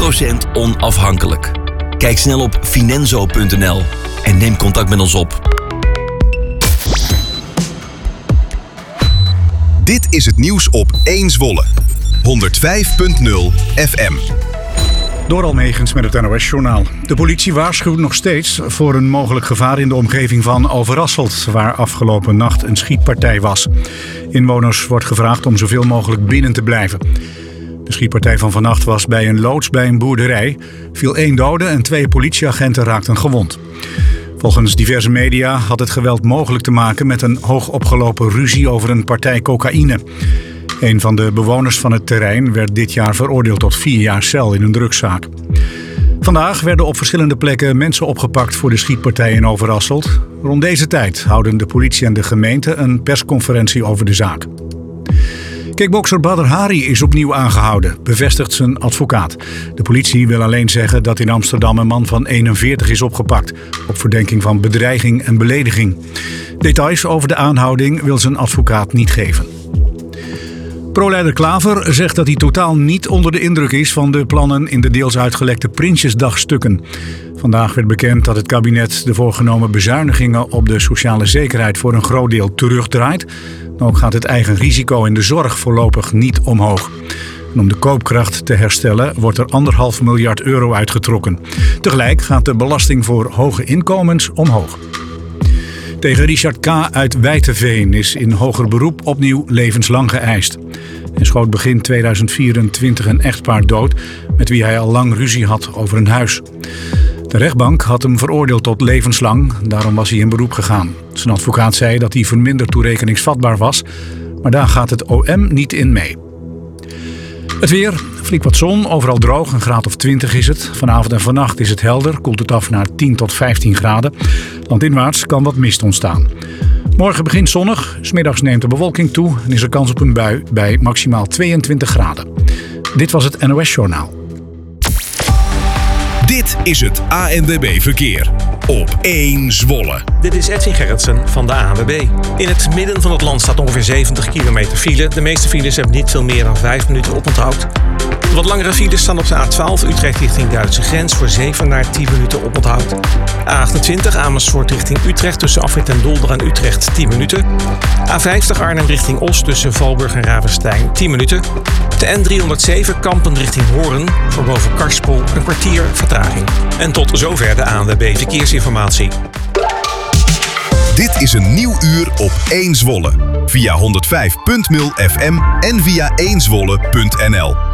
100% onafhankelijk. Kijk snel op Finanzo.nl en neem contact met ons op. Dit is het nieuws op 1 Zwolle. 105.0 FM. Door Almegens met het NOS-journaal. De politie waarschuwt nog steeds voor een mogelijk gevaar in de omgeving van Overasselt, waar afgelopen nacht een schietpartij was. Inwoners wordt gevraagd om zoveel mogelijk binnen te blijven. De schietpartij van vannacht was bij een loods bij een boerderij. Viel 1 dode en 2 politieagenten raakten gewond. Volgens diverse media had het geweld mogelijk te maken met een hoogopgelopen ruzie over een partij cocaïne. Een van de bewoners van het terrein werd dit jaar veroordeeld tot 4 jaar cel in een drugszaak. Vandaag werden op verschillende plekken mensen opgepakt voor de schietpartij in Overasselt. Rond deze tijd houden de politie en de gemeente een persconferentie over de zaak. Kickbokser Badr Hari is opnieuw aangehouden, bevestigt zijn advocaat. De politie wil alleen zeggen dat in Amsterdam een man van 41 is opgepakt, op verdenking van bedreiging en belediging. Details over de aanhouding wil zijn advocaat niet geven. Pro-leider Klaver zegt dat hij totaal niet onder de indruk is van de plannen in de deels uitgelekte Prinsjesdagstukken. Vandaag werd bekend dat het kabinet de voorgenomen bezuinigingen op de sociale zekerheid voor een groot deel terugdraait. Ook gaat het eigen risico in de zorg voorlopig niet omhoog. En om de koopkracht te herstellen wordt er 1,5 miljard euro uitgetrokken. Tegelijk gaat de belasting voor hoge inkomens omhoog. Tegen Richard K. uit Wijteveen is in hoger beroep opnieuw levenslang geëist. Hij schoot begin 2024 een echtpaar dood met wie hij al lang ruzie had over een huis. De rechtbank had hem veroordeeld tot levenslang, daarom was hij in beroep gegaan. Zijn advocaat zei dat hij verminderd toerekeningsvatbaar was, maar daar gaat het OM niet in mee. Het weer, flink wat zon, overal droog, een graad of 20 is het. Vanavond en vannacht is het helder, koelt het af naar 10 tot 15 graden. Landinwaarts kan wat mist ontstaan. Morgen begint zonnig, 's middags neemt de bewolking toe en is er kans op een bui bij maximaal 22 graden. Dit was het NOS Journaal. Dit is het ANWB Verkeer op 1 Zwolle. Dit is Edwin Gerritsen van de ANWB. In het midden van het land staat ongeveer 70 kilometer file. De meeste files hebben niet veel meer dan 5 minuten oponthoud. De wat langere files staan op de A12 Utrecht richting Duitse grens voor 7 naar 10 minuten oponthoud. A28 Amersfoort richting Utrecht tussen Afrit en Dolder en Utrecht 10 minuten. A50 Arnhem richting Os tussen Valburg en Ravenstein 10 minuten. De N307 Kampen richting Hoorn voor boven Karspel een kwartier vertraging. En tot zover de ANWB Verkeersinformatie. Dit is een nieuw uur op 1 Zwolle. Via 105.0 FM en via 1zwolle.nl.